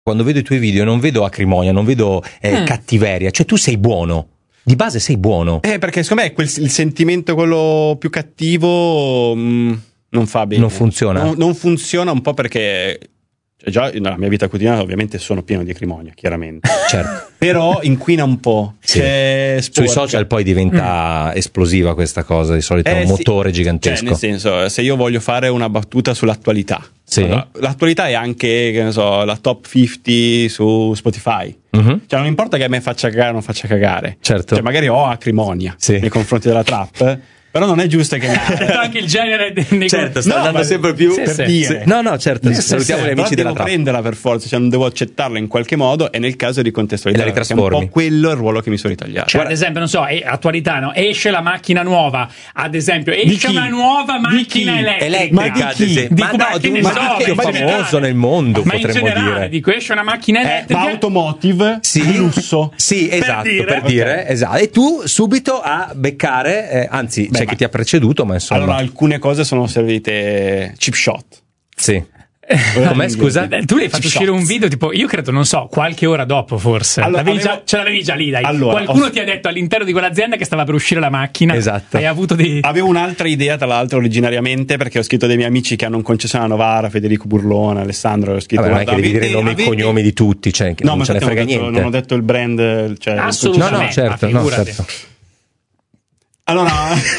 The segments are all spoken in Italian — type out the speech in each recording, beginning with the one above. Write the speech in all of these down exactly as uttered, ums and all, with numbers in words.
Quando vedo i tuoi video non vedo acrimonia, non vedo eh, mm. cattiveria, cioè tu sei buono, di base sei buono. Eh, perché secondo me quel, il sentimento quello più cattivo mh, non fa bene. Non funziona. Non, non funziona un po' perché cioè, già nella mia vita quotidiana ovviamente sono pieno di acrimonia, chiaramente. Certo. Però inquina un po'. Sì. C'è Sui social poi diventa mm. esplosiva questa cosa, di solito è eh, un motore sì. gigantesco. Cioè, nel senso, se io voglio fare una battuta sull'attualità, sì. allora, l'attualità è anche, che ne so, la top cinquanta su Spotify. Mm-hmm. Cioè non importa che a me faccia cagare o non faccia cagare. Certo. Cioè magari ho acrimonia sì. nei confronti della trap. Però non è giusto che anche il genere nei certo sta no, andando sempre più sì, per sì. dire no no certo sì, salutiamo sì, gli amici della trap. Devo prenderla per forza, cioè non devo accettarla in qualche modo e nel caso di contestualizzare e la ritrasformi. È un po' quello il ruolo che mi sono ritagliato. Cioè, ad esempio, non so, è attualità, no? Esce la macchina nuova, ad esempio, esce una nuova macchina elettrica. Elettrica, ad esempio. Ma no, di un marchio famoso nel mondo, ma potremmo in generale, dire. Dico, esce una macchina elettrica. Ma automotive sì. di lusso. Sì, esatto, per dire, per okay. dire esatto. E tu subito a beccare, eh, anzi, Beh, c'è chi ti ha preceduto. Ma insomma. Allora alcune cose sono servite chip shot. Sì. Com'è, scusa? Tu l'hai fatto uscire un video tipo, io credo, non so, qualche ora dopo forse. Allora, l'avevi avevo... già, ce l'avevi già lì, dai. Allora, qualcuno ho... ti ha detto all'interno di quell'azienda che stava per uscire la macchina. Esatto. Hai avuto dei... Avevo un'altra idea, tra l'altro, originariamente, perché ho scritto dei miei amici che hanno un concessionario a Novara, Federico Burlone, Alessandro, ho scritto. Vabbè, non è che devi dire i nomi e avete... cognomi di tutti, cioè che no, non ma ce ne frega detto, niente. Non ho detto il brand, cioè assolutamente. No, no, certo, no, certo. Allora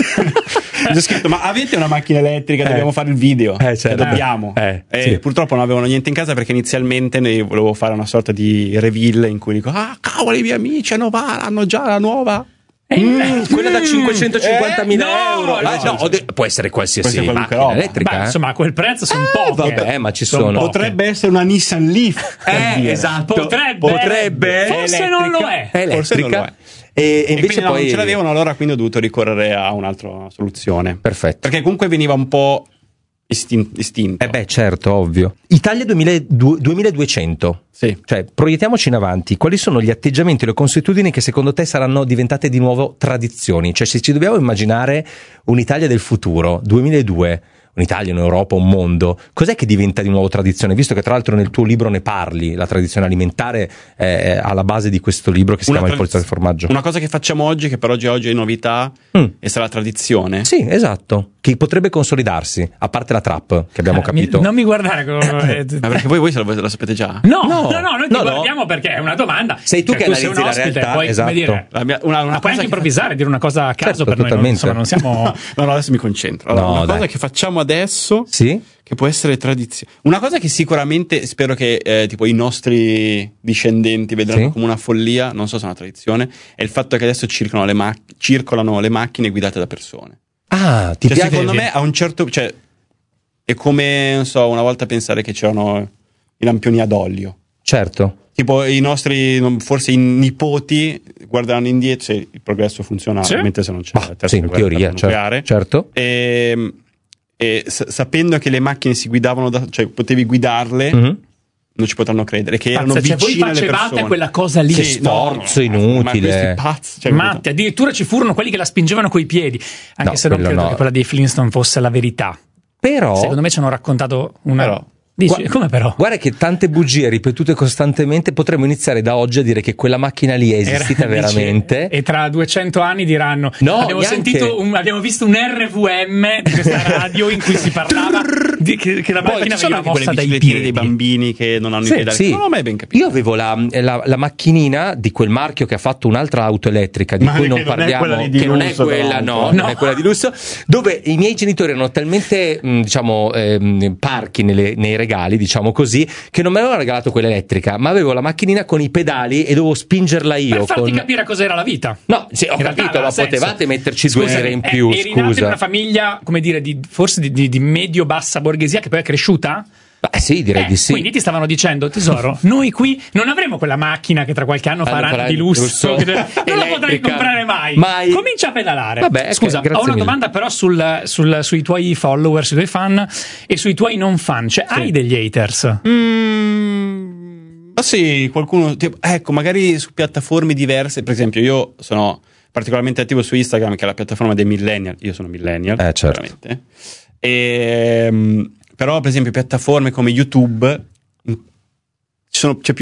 ho scritto, ma avete una macchina elettrica? Eh. Dobbiamo fare il video. Eh, certo. Dobbiamo. Eh, e sì. purtroppo non avevano niente in casa perché inizialmente ne volevo fare una sorta di reveal in cui dico: ah, cavolo, i miei amici a Novara hanno già la nuova. Mm, quella da cinquecentocinquantamila eh, no, euro. no, Eh, no, no, de- può essere qualsiasi può essere macchina roba. elettrica. Beh, eh? insomma, a quel prezzo sono Eh, poche. vabbè, ma ci sono sono. poche. Potrebbe essere una Nissan Leaf. Eh, esatto. Potrebbe. Potrebbe. Forse non lo è. È elettrica. Forse non lo è. E, e E invece quindi poi non ce l'avevano, allora quindi ho dovuto ricorrere a un'altra soluzione. Perfetto. Perché comunque veniva un po' istin- istinto. Eh beh, certo, ovvio. Italia duemiladuecento. Sì. Cioè, proiettiamoci in avanti. Quali sono gli atteggiamenti e le consuetudini che secondo te saranno diventate di nuovo tradizioni? Cioè, se ci dobbiamo immaginare un'Italia del futuro, duemiladue, un'Italia, un'Europa, un mondo, cos'è che diventa di nuovo tradizione? Visto che tra l'altro nel tuo libro ne parli, la tradizione alimentare è alla base di questo libro che si Una chiama tradiz- Il Polizia del Formaggio. Una cosa che facciamo oggi, che per oggi oggi è novità, Mm. e sarà tradizione. Sì, esatto, che potrebbe consolidarsi, a parte la trap, che abbiamo Ah, capito. mi, non mi guardare come... Ma perché voi, voi se lo, lo sapete già? No, No, no, no, noi ti no, guardiamo no. perché è una domanda. Sei tu Cioè, che tu sei analizzi un la ospite, realtà, poi, esatto. come dire, La mia, una, una ma puoi cosa anche che improvvisare, dire una cosa a caso Certo, per noi, non, totalmente. insomma, non siamo... No, no, adesso mi concentro. Allora, No, una dai. cosa che facciamo adesso, Sì? che può essere tradizione. Una cosa che sicuramente spero che eh, tipo i nostri discendenti vedranno Sì? come una follia, non so se è una tradizione, è il fatto che adesso circolano le, mac- circolano le macchine guidate da persone. Ah, ti Cioè, piace? secondo me a un certo, cioè, è come, non so, una volta pensare che c'erano i lampioni ad olio. Certo. Tipo i nostri, non- forse i nipoti guarderanno indietro se il progresso funziona, Sì. mentre se non c'è Bah, la terza sì, in guerra teoria, nucleare. certo. certo. E, e sa- sapendo che le macchine si guidavano, da, cioè potevi guidarle, Mhm. non ci potranno credere, che erano Pazza, cioè, voi vicine alle facevate persone. quella cosa lì. Sì, Sforzo no, no, no, inutile. Ma questi pazzi, cioè, Matti, addirittura ci furono quelli che la spingevano coi piedi, anche No, se non quello credo no. che quella dei Flintstone fosse la verità. Però, Secondo me ci hanno raccontato una... Però. Dici, Gua- come però? guarda che tante bugie ripetute costantemente potremmo iniziare da oggi a dire che quella macchina lì è esistita Era- dici, veramente. e tra duecento anni diranno: No, abbiamo neanche. sentito un, abbiamo visto un R V M di questa radio in cui si parlava di, che, che la Poi macchina ci sono veniva anche quelle mossa dai biciclettine piedi. dei bambini che non hanno Sì, i pedali. sì. Non l'ho mai ben capito. Io avevo la, la, la macchinina di quel marchio che ha fatto un'altra auto elettrica di Ma cui che non non è parliamo, quella lì di che non è lusso, quella, tra no, l'altro. non è quella di lusso, dove i miei genitori erano talmente mh, diciamo ehm, parchi nelle- nei regali, diciamo così, che non mi avevano regalato quella elettrica, ma avevo la macchinina con i pedali e dovevo spingerla io. Per farti con... capire cos'era la vita. No, sì, ho In realtà capito, aveva ma senso. potevate metterci due Scusa, ore in eh, più, eri nato in scusa. una famiglia, come dire, di, forse di, di, di medio-bassa borghesia che poi è cresciuta? Beh, sì, direi Eh, di sì. Quindi ti stavano dicendo: tesoro, noi qui non avremo quella macchina che tra qualche anno Fanno farà farà di lusso, lusso, che te- non la potrai elettrica. comprare mai. Mai. Comincia a pedalare. Vabbè, ok, scusa, grazie ho una mille. domanda però sul, sul- sui tuoi follower, sui tuoi fan e sui tuoi non fan. Cioè, hai degli haters? Mm, ma sì, qualcuno, tipo, ecco, magari su piattaforme diverse. Per esempio, io sono particolarmente attivo su Instagram, che è la piattaforma dei millennial. Io sono millennial, Eh, certo. veramente. E, mm, però, per esempio, piattaforme come YouTube, mm, ci sono, c'è più